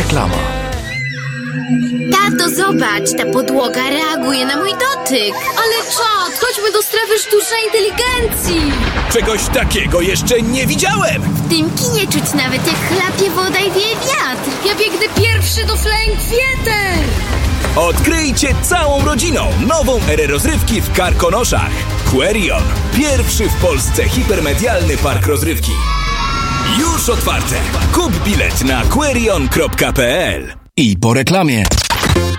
Reklama. Tato, zobacz, ta podłoga reaguje na mój dotyk. Ale czad, chodźmy do strefy sztucznej inteligencji. Czegoś takiego jeszcze nie widziałem! W tym kinie czuć nawet jak chlapie woda i wieje wiatr. Ja biegnę pierwszy do Flying Theater. Odkryjcie całą rodziną nową erę rozrywki w Karkonoszach. Querion. Pierwszy w Polsce hipermedialny park rozrywki. Już otwarte. Kup bilet na querion.pl. I po reklamie.